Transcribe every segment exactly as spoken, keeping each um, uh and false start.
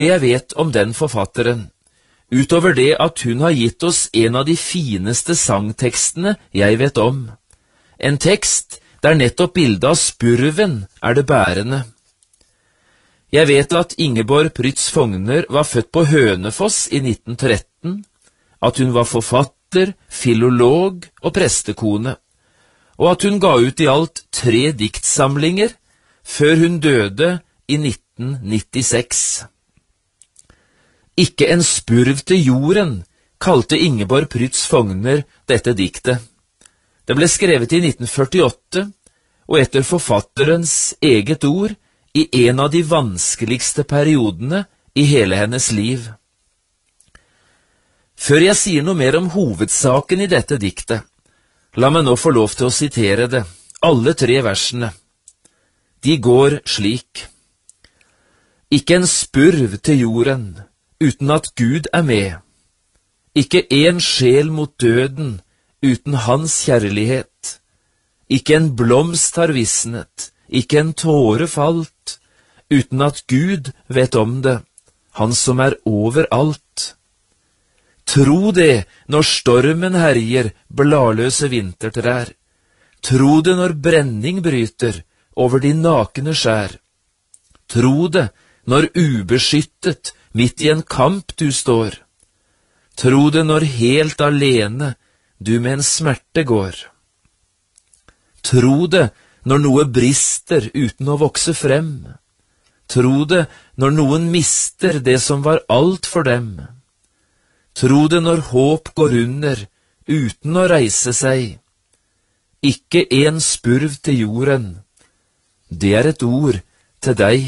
jeg vet om den forfatteren, utover det at hun har gitt oss en av de fineste sangtekstene jeg vet om. En tekst der nettopp bildet av spurven er det bærende. Jeg vet at Ingeborg Prytz Fogner var født på Hønefoss i nitten tretten, at hun var forfatter, filolog og prestekone, og at hun ga ut i alt tre diktsamlinger før hun døde i nitten nittiseks. Ikke en spurv til jorden, kalte Ingeborg Prytz Fogner dette diktet. Det ble skrevet i nitten førtiåtte, og etter forfatterens eget ord, i en av de vanskeligste periodene i hele hennes liv. Før jeg sier noe mer om hovedsaken i dette diktet, la meg nå få lov til å sitere det, alle tre versene. De går slik: Ikke en spurv til jorden, uten at Gud er med. Ikke en sjel mot døden, uten hans kjærlighet. Ikke en blomst har visnet, ikke en tåre falt, uten at Gud vet om det, han som er overalt. Tro det når stormen herjer bladløse vintertrær. Tro det når brenning bryter over de nakne skjær. Tro det når ubeskyttet midt i en kamp du står. Tro det når helt alene du med en smerte går. Tro det når noe brister uten å vokse frem. Tro det når noen mister det som var alt for dem. Tro det når håp går under uten å reise seg. Ikke en spurv til jorden. Det er et ord til deg.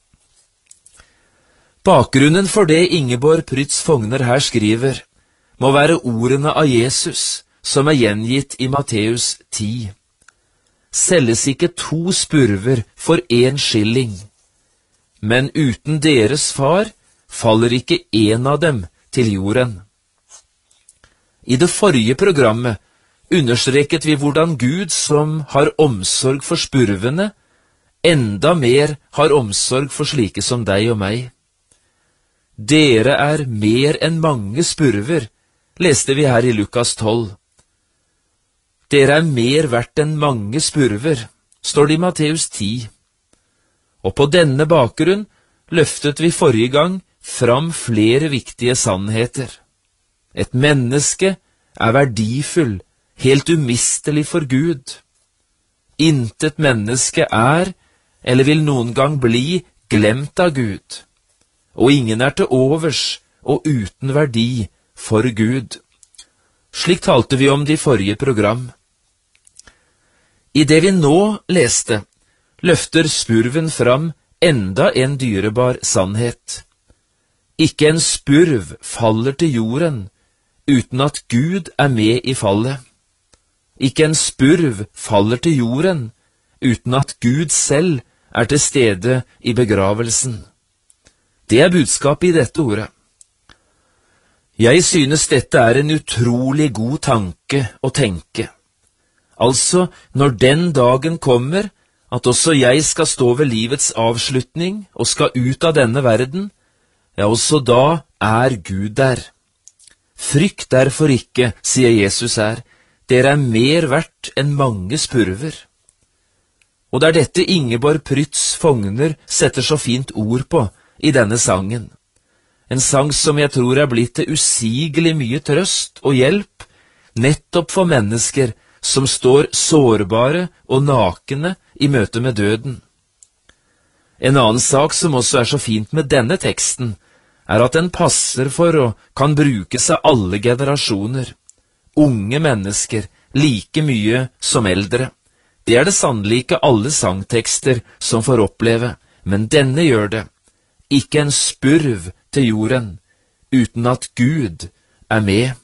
Bakgrunnen for det Ingeborg Prytz Fogner her skriver, må være ordene av Jesus, som er gjengitt i Matteus ti. Selges ikke to spurver for en skilling, men uten deres far faller ikke en av dem til jorden. I det forrige programmet understreket vi hvordan Gud, som har omsorg for spurvene, enda mer har omsorg for slike som deg og meg. Dere er mer enn mange spurver, leste vi her i Lukas tolv. Dere er mer verdt enn mange spurver, står det i Matteus ti. Og på denne bakgrunn løftet vi forrige gang fram flere viktige sannheter. Et menneske er verdifull, helt umistelig for Gud. Intet menneske er, eller vil noen gang bli, glemt av Gud. Og ingen er til overs og uten verdi for Gud. Slik talte vi om det i forrige program. I det vi nå leste, løfter spurven fram enda en dyrebar sannhet. Ikke en spurv faller til jorden uten at Gud er med i fallet. Ikke en spurv faller til jorden uten at Gud selv er til stede i begravelsen. Det er budskapet i dette ordet. Jeg synes dette er en utrolig god tanke å tenke. Altså, når den dagen kommer, at også jeg skal stå ved livets avslutning og skal ut av denne verden, ja, også da er Gud der. Frykt derfor ikke, sier Jesus her, dere er mer verdt enn mange spurver. Og det er dette Ingeborg Prytz Fogner setter så fint ord på i denne sangen. En sang som jeg tror er blitt til usigelig mye trøst og hjelp, nettopp for mennesker som står sårbare og nakne i møte med døden. En annen sak som også er så fint med denne teksten, er at den passer for og kan brukes av alle generasjoner. Unge mennesker, like mye som eldre. Det er det sannelig ikke alle sangtekster som får oppleve, men denne gjør det. Ikke en spurv til jorden, uten at Gud er med.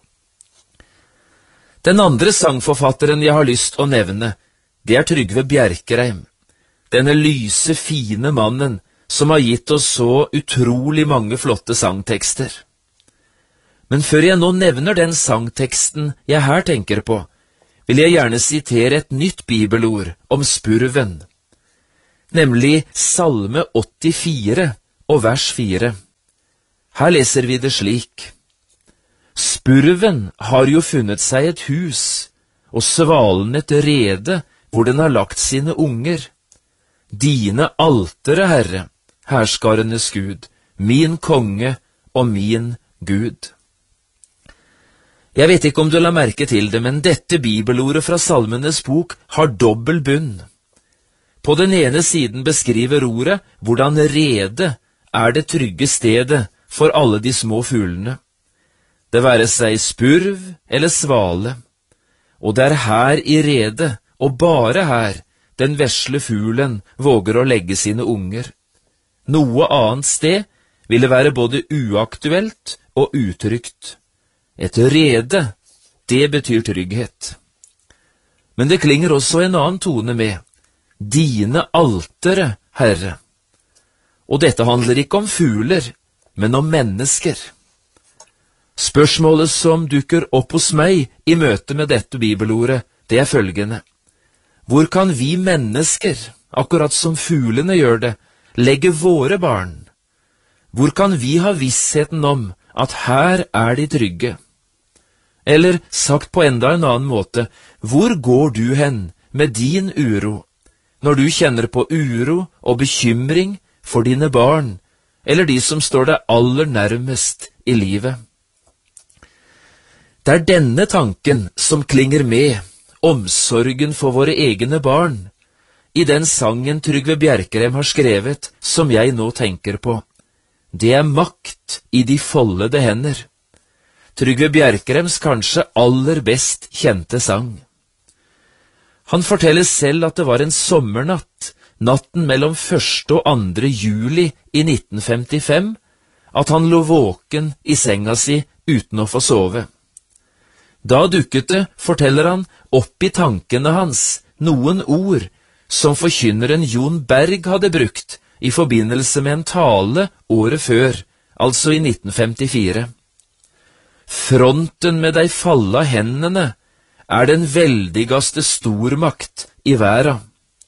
Den andre sangforfatteren jeg har lyst å nevne, det er Trygve Bjerkreim. Denne lyse, fine mannen som har gitt oss så utrolig mange flotte sangtekster. Men før jeg nå nevner den sangteksten jeg her tenker på, vil jeg gjerne sitere et nytt bibelord om spurven, nemlig Salme åttifire og vers fire. Her leser vi det slik: Spurven har jo funnet seg et hus, og svalen et rede hvor den har lagt sine unger. Dine altere, Herre, herskarenes Gud, min konge og min Gud. Jeg vet ikke om du la merke til det, men dette bibelordet fra Salmenes bok har dobbel bunn. På den ene siden beskriver ordet hvordan rede er det trygge stedet for alle de små fuglene. Det være seg spurv eller svale. Og det er her i rede, og bare her, den vesle fuglen våger å legge sine unger. Noe annet sted ville være både uaktuelt og utrygt. Et rede, det betyr trygghet. Men det klinger også en annen tone med: Dine altere, Herre. Og dette handler ikke om fugler, men om mennesker. Spørsmålet som dukker opp hos meg i møte med dette bibelordet, det er følgende: Hvor kan vi mennesker, akkurat som fuglene gjør det, legge våre barn? Hvor kan vi ha vissheten om at her er de trygge? Eller sagt på enda en annen måte, hvor går du hen med din uro, når du kjenner på uro og bekymring for dine barn, eller de som står deg aller nærmest i livet? Det er denne tanken som klinger med, omsorgen for våre egne barn, i den sangen Trygve Bjerkreim har skrevet, som jeg nå tenker på. Det er makt i de foldede hender. Trygve Bjerkreims kanskje aller best kjente sang. Han forteller selv at det var en sommernatt, natten mellom første og andre juli i nitten femtifem, at han lå våken i senga si uten å få sove. Da dukket det, forteller han, opp i tankene hans noen ord som forkynneren Jon Berg hadde brukt i forbindelse med en tale året før, altså i nitten femtifire. Fronten med dei falla hendene er den veldigaste stormakt i verda.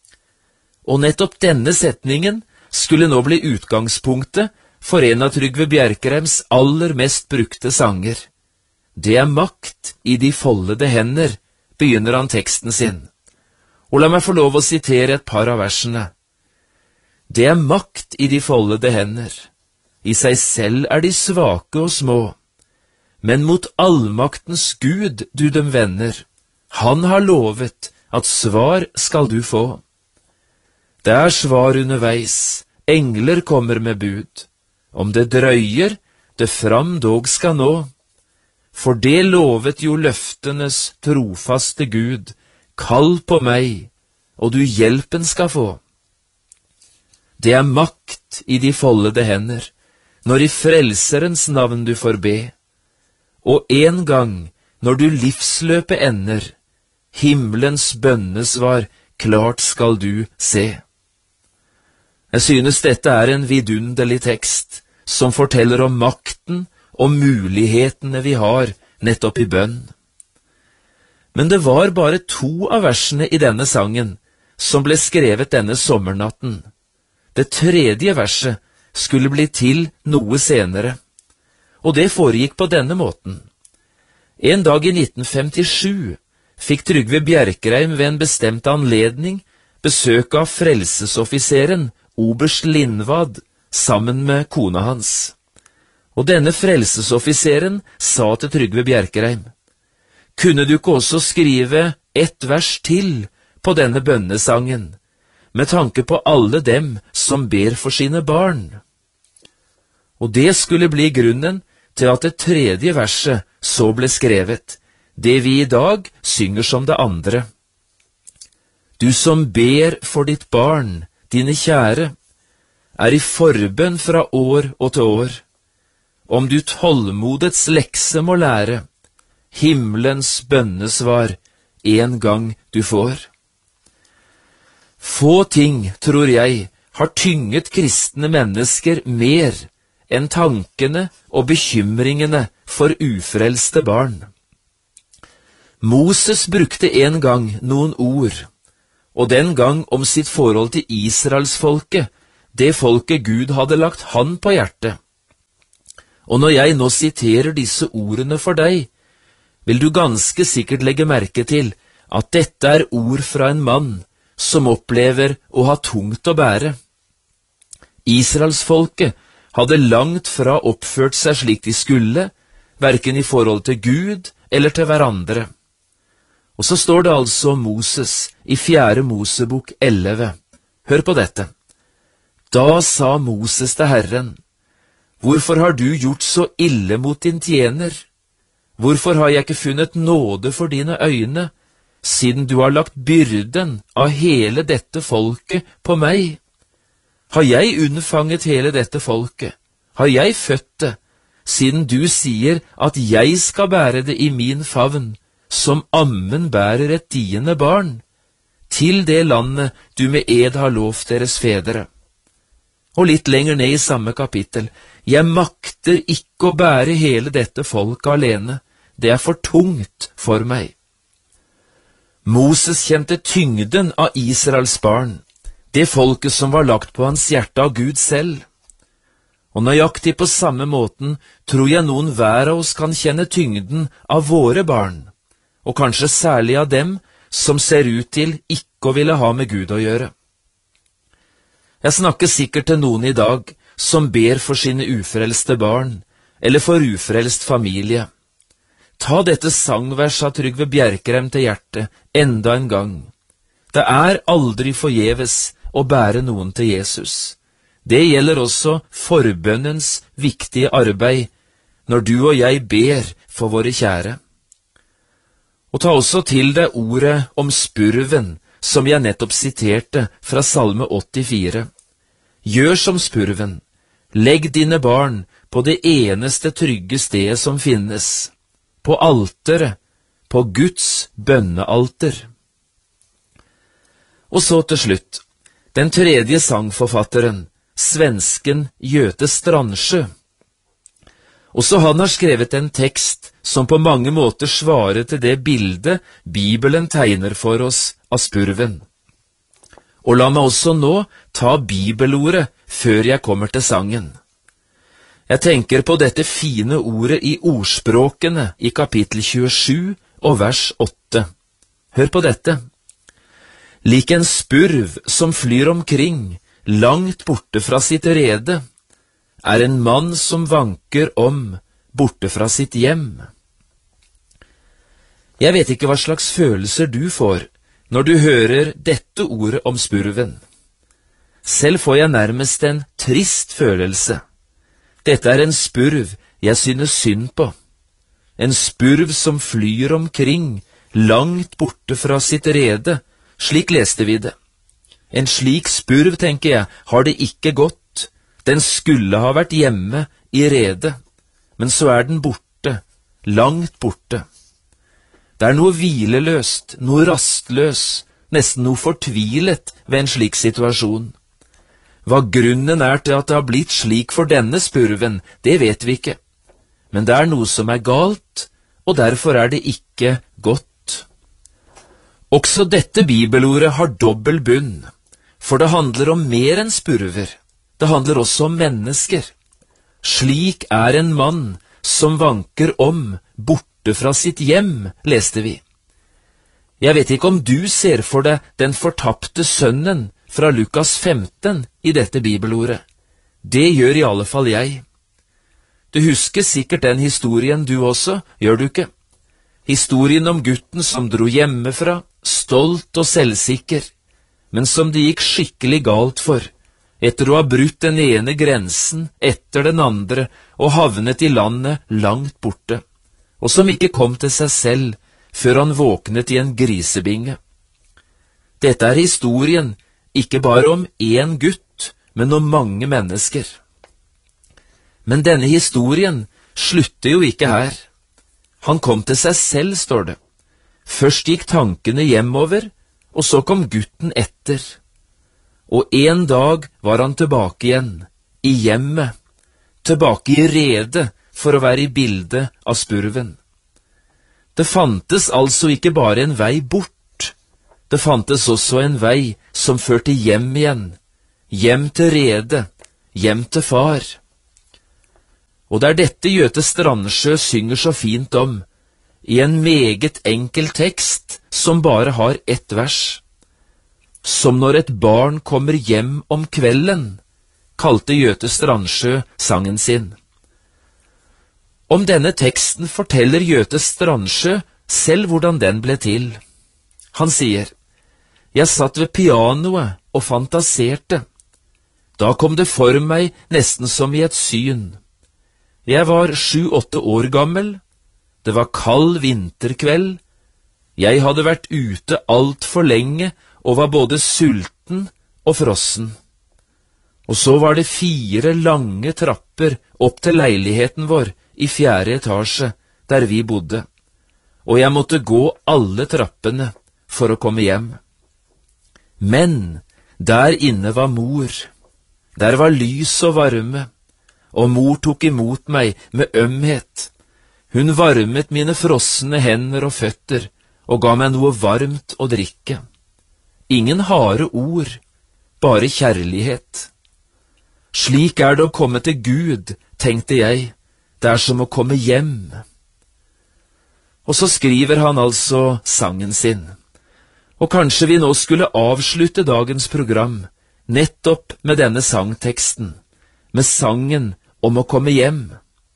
Og nettopp denne setningen skulle nå bli utgangspunktet for en av Trygve Bjerkreims aller mest brukte sanger. Det er makt i de foldede hender, begynner han teksten sin. Og la meg få lov å sitere et par av versene. Det er makt i de foldede hender. I seg selv er de svake og små. Men mot allmaktens Gud du dem vender. Han har lovet at svar skal du få. Det er svar underveis, engler kommer med bud. Om det drøyer, det fram dog skal nå. For det lovet jo løftenes trofaste Gud, kall på meg, og du hjelpen skal få. Det er makt i de foldede hender, når i frelserens navn du får be. Og en gang, når du livsløpet ender, himmelens bønnesvar klart skal du se. Jeg synes dette er en vidunderlig tekst, som forteller om makten og mulighetene vi har nettopp i bønn. Men det var bare to av versene i denne sangen som ble skrevet denne sommernatten. Det tredje verset skulle bli til noe senere, og det foregikk på denne måten. En dag i nitten femtisju fikk Trygve Bjerkreim ved en bestemt anledning besøk av frelsesoffiseren oberst Lindvad sammen med kona hans. Og denne frelsesoffiseren sa til Trygve Bjerkreim: Kunne du ikke også skrive ett vers til på denne bønnesangen, med tanke på alle dem som ber for sine barn? Og det skulle bli grunnen til at det tredje verset så ble skrevet, det vi i dag synger som det andre. Du som ber for ditt barn, dine kjære, er i forbønn fra år og til år. Om du tålmodets lekse må lære, himmelens bønnesvar en gang du får. Få ting, tror jeg, har tynget kristne mennesker mer enn tankene og bekymringene for ufrelste barn. Moses brukte en gang noen ord, og den gang om sitt forhold til Israelsfolket, det folket Gud hadde lagt han på hjertet. Og når jeg nå siterer disse ordene for deg, vil du ganske sikkert legge merke til at dette er ord fra en mann som opplever å ha tungt å bære. Israelsfolket hadde langt fra oppført seg slik de skulle, hverken i forhold til Gud eller til hverandre. Og så står det altså om Moses i fjerde Mosebok elleve. Hør på dette. Da sa Moses til Herren, hvorfor har du gjort så ille mot din tjener? Hvorfor har jeg ikke funnet nåde for dine øyne, siden du har lagt byrden av hele dette folket på meg? Har jeg unnfanget hele dette folket? Har jeg født det, siden du sier at jeg skal bære det i min favn, som ammen bærer et diende barn, til det landet du med ed har lovt deres fedre? Og litt lenger ned i samme kapittel, jeg makter ikke å bære hele dette folket alene, det er for tungt for meg. Moses kjente tyngden av Israels barn, det folket som var lagt på hans hjerte av Gud selv. Og nøyaktig på samme måten tror jeg noen hver av oss kan kjenne tyngden av våre barn, og kanskje særlig av dem som ser ut til ikke å ville ha med Gud å gjøre. Jeg snakker sikkert til noen i dag som ber for sine ufrelste barn, eller for ufrelst familie. Ta dette sangvers av Trygve Bjerkrem til hjertet enda en gang. Det er aldri forgjeves å bære noen til Jesus. Det gjelder også forbønnens viktige arbeid, når du og jeg ber for våre kjære. Og ta også til deg ordet om spurven, som jeg nettopp siterte fra Salme åttifire. Gjør som spurven, legg dine barn på det eneste trygge stedet som finnes, på alteret, på Guds bønnealter. Og så til slutt, den tredje sangforfatteren, svensken Göte Strandsjø. Også han har skrevet en tekst som på mange måter svarer til det bildet Bibelen tegner for oss av spurven. Og la meg også nå ta bibelordet før jeg kommer til sangen. Jeg tenker på dette fine ordet i ordspråkene i kapittel tjuesju og vers åtte. Hør på dette. Lik en spurv som flyr omkring, langt borte fra sitt rede, er en mann som vanker om, borte fra sitt hjem. Jeg vet ikke hva slags følelser du får når du hører dette ordet om spurven. Selv får jeg nærmest en trist følelse. Dette er en spurv jeg synes synd på. En spurv som flyr omkring, langt borte fra sitt rede, slik leste vi det. En slik spurv, tenker jeg, har det ikke gått. Den skulle ha vært hjemme i redet, men så er den borte, langt borte. Det er noe hvileløst, noe rastløs, nesten noe fortvilet ved en slik situasjon. Hva grunnen er til at det har blitt slik for denne spurven, det vet vi ikke. Men det er noe som er galt, og derfor er det ikke godt. Også dette bibelordet har dobbel bunn, for det handler om mer enn spurver. Det handler også om mennesker. Slik er en mann som vanker om, borte fra sitt hjem, leste vi. Jeg vet ikke om du ser for deg den fortapte sønnen fra Lukas femten i dette bibelordet. Det gjør i alle fall jeg. Du husker sikkert den historien du også, gjør du ikke? Historien om gutten som dro hjemmefra, stolt og selvsikker, men som det gikk skikkelig galt for, etter å ha brutt den ene grensen etter den andre og havnet i landet langt borte, og som ikke kom til seg selv før han våknet i en grisebinge. Dette er historien ikke bare om én gutt, men om mange mennesker. Men denne historien slutter jo ikke her. Han kom til seg selv, står det. Først gikk tankene hjemover, og så kom gutten etter. Og en dag var han tilbake igjen, i hjemmet, tilbake i redet for å være i bildet av spurven. Det fantes altså ikke bare en vei bort, det fantes også en vei som førte hjem igjen, hjem til redet, hjem til far. Og det er dette Göte Strandsjø synger så fint om, i en meget enkel tekst som bare har ett vers. Som når et barn kommer hjem om kvelden, kalte Göte Strandsjø sangen sin. Om denne teksten forteller Göte Strandsjø selv hvordan den ble til. Han sier, «Jeg satt ved pianoet og fantaserte. Da kom det for meg nesten som i et syn. Jeg var sju-åtte år gammel. Det var kald vinterkveld. Jeg hadde vært ute alt for lenge og var både sulten og frossen. Og så var det fire lange trapper opp til leiligheten vår i fjerde etasje, der vi bodde, og jeg måtte gå alle trappene for å komme hjem. Men der inne var mor. Der var lys og varme, og mor tok imot meg med ømhet. Hun varmet mine frosne hender og føtter, og ga meg noe varmt å drikke. Ingen harde ord, bare kjærlighet. Slik er det å komme til Gud, tenkte jeg, det er som å komme hjem. Og så skriver han altså sangen sin. Og kanskje vi nå skulle avslutte dagens program nettopp med denne sangteksten, med sangen om å komme hjem.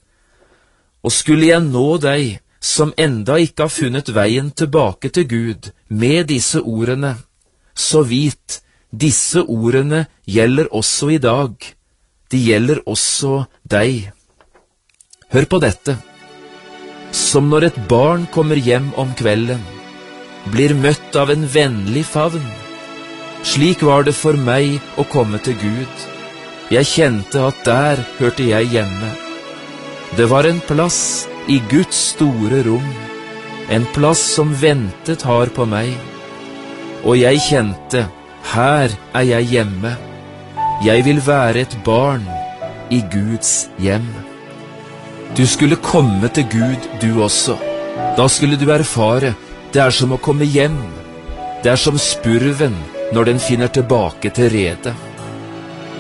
Og skulle jeg nå deg som enda ikke har funnet veien tilbake til Gud med disse ordene, så vit, disse ordene gjelder også i dag. De gjelder også deg. Hør på dette. Som når et barn kommer hjem om kvelden, blir møtt av en vennlig favn. Slik var det for meg å komme til Gud. Jeg kjente at der hørte jeg hjemme. Det var en plass i Guds store rom, en plass som ventet har på meg. Og jeg kjente, her er jeg hjemme. Jeg vil være et barn i Guds hjem. Du skulle komme til Gud, du også. Da skulle du erfare, det er som å komme hjem. Det er som spurven når den finner tilbake til redet.